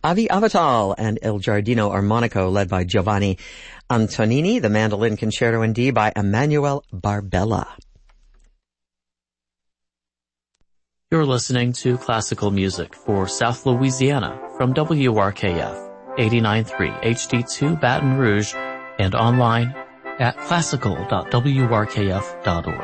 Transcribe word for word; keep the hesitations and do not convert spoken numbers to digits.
Avi Avital and Il Giardino Armonico led by Giovanni Antonini, the Mandolin Concerto in D by Emmanuel Barbella. You're listening to classical music for South Louisiana from W R K F eighty-nine point three H D two Baton Rouge and online at classical dot w r k f dot org.